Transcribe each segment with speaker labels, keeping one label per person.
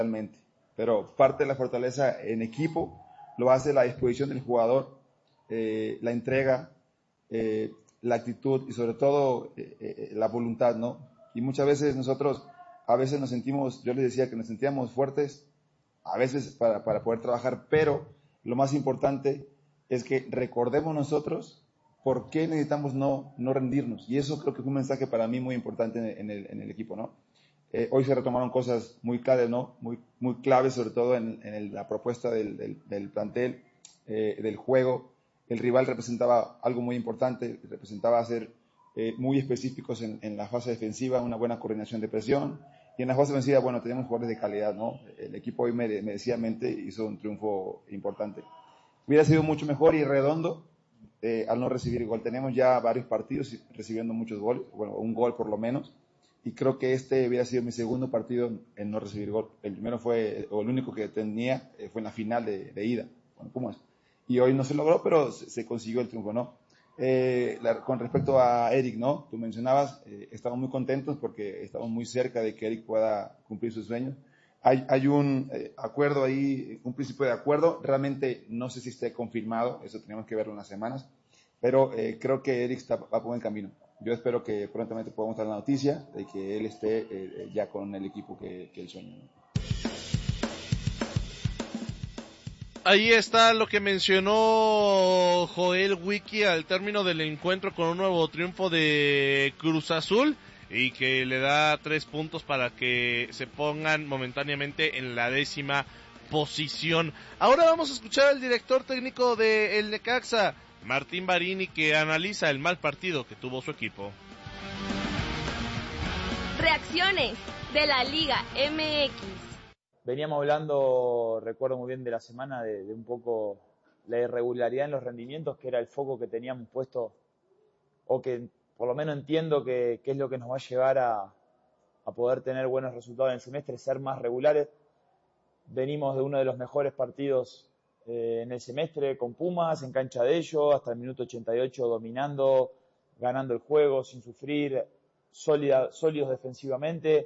Speaker 1: Pero parte de la fortaleza en equipo lo hace la disposición del jugador, la entrega, la actitud y sobre todo la voluntad, ¿no? Y muchas veces nosotros, a veces nos sentimos, yo les decía que nos sentíamos fuertes, a veces para poder trabajar, pero lo más importante es que recordemos nosotros por qué necesitamos no rendirnos. Y eso creo que fue un mensaje para mí muy importante en el equipo, ¿no? Hoy se retomaron cosas muy claves, ¿no? Muy claves, sobre todo en la propuesta del plantel, del juego. El rival representaba algo muy importante, representaba ser muy específicos en la fase defensiva, una buena coordinación de presión. Y en la fase ofensiva, bueno, tenemos jugadores de calidad, ¿no? El equipo hoy merecidamente hizo un triunfo importante. Hubiera sido mucho mejor y redondo al no recibir gol. Tenemos ya varios partidos recibiendo muchos goles, bueno, un gol por lo menos. Y creo que este hubiera sido mi segundo partido en no recibir gol. El primero fue, o el único que tenía, fue en la final de ida, con Pumas. Y hoy no se logró, pero se consiguió el triunfo, ¿no? Con respecto a Eric, ¿no? Tú mencionabas, estamos muy contentos porque estamos muy cerca de que Eric pueda cumplir sus sueños. Hay un acuerdo ahí, un principio de acuerdo. Realmente no sé si esté confirmado, eso tenemos que verlo en las semanas. Pero creo que Eric va por buen camino. Yo espero que prontamente podamos dar la noticia de que él esté ya con el equipo que él sueña, ¿no?
Speaker 2: Ahí está lo que mencionó Joel Wiki al término del encuentro con un nuevo triunfo de Cruz Azul y que le da 3 puntos para que se pongan momentáneamente en la 10ª posición. Ahora vamos a escuchar al director técnico de el Necaxa, Martín Barini, que analiza el mal partido que tuvo su equipo.
Speaker 3: Reacciones de la Liga MX.
Speaker 4: Veníamos hablando, recuerdo muy bien de la semana, de un poco la irregularidad en los rendimientos, que era el foco que teníamos puesto, o que por lo menos entiendo que es lo que nos va a llevar a poder tener buenos resultados en el semestre, ser más regulares. Venimos de uno de los mejores partidos en el semestre con Pumas, en cancha de ellos, hasta el minuto 88 dominando, ganando el juego sin sufrir, sólidos defensivamente,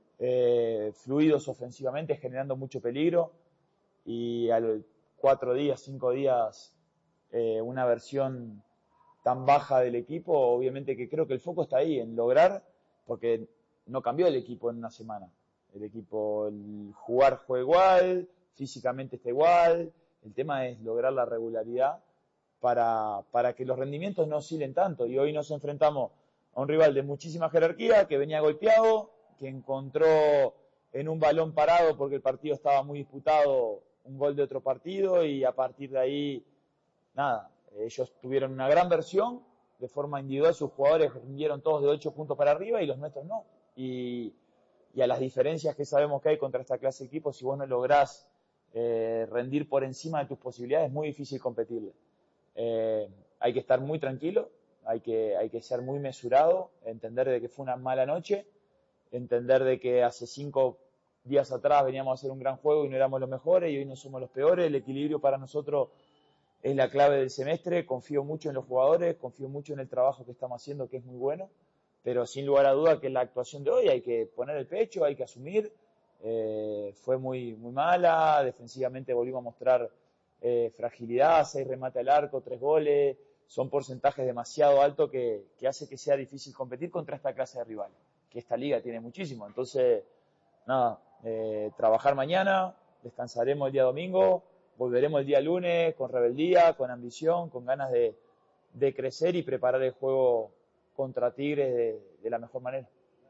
Speaker 4: fluidos ofensivamente, generando mucho peligro, y a los 4 días, 5 días, una versión tan baja del equipo. Obviamente que creo que el foco está ahí, en lograr, porque no cambió el equipo en una semana. El equipo, el juega igual, físicamente está igual. El tema es lograr la regularidad para que los rendimientos no oscilen tanto. Y hoy nos enfrentamos a un rival de muchísima jerarquía, que venía golpeado, que encontró en un balón parado, porque el partido estaba muy disputado, un gol de otro partido, y a partir de ahí, nada, ellos tuvieron una gran versión, de forma individual sus jugadores rindieron todos de 8 puntos para arriba y los nuestros no. Y a las diferencias que sabemos que hay contra esta clase de equipos, si vos no lográs rendir por encima de tus posibilidades, es muy difícil competirle. Hay que estar muy tranquilo, hay que ser muy mesurado, entender de que fue una mala noche, entender de que hace 5 días atrás veníamos a hacer un gran juego y no éramos los mejores y hoy no somos los peores. El equilibrio para nosotros es la clave del semestre. Confío mucho en los jugadores, confío mucho en el trabajo que estamos haciendo, que es muy bueno, pero sin lugar a duda que la actuación de hoy hay que poner el pecho, hay que asumir. Fue muy mala, defensivamente volvimos a mostrar fragilidad, 6 remates al arco, 3 goles, son porcentajes demasiado altos que hace que sea difícil competir contra esta clase de rivales, que esta liga tiene muchísimo. Entonces, nada, trabajar mañana, descansaremos el día domingo, volveremos el día lunes con rebeldía, con ambición, con ganas de crecer y preparar el juego contra Tigres de la mejor manera.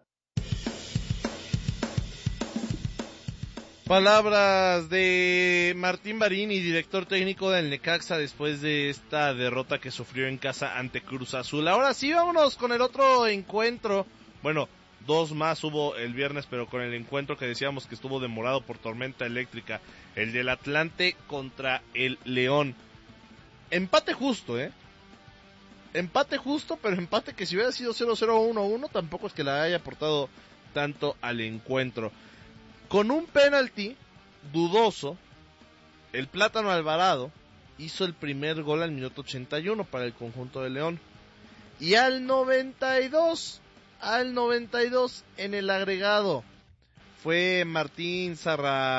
Speaker 2: Palabras de Martín Barini, director técnico del Necaxa, después de esta derrota que sufrió en casa ante Cruz Azul. Ahora sí, vámonos con el otro encuentro. Bueno, 2 más hubo el viernes, pero con el encuentro que decíamos que estuvo demorado por tormenta eléctrica, el del Atlante contra el León. Empate justo, empate justo, pero empate que si hubiera sido 0-0 o 1-1 tampoco es que le haya aportado tanto al encuentro. Con un penalti dudoso, el Plátano Alvarado hizo el primer gol al minuto 81 para el conjunto de León. Y al 92 en el agregado fue Martín Zarra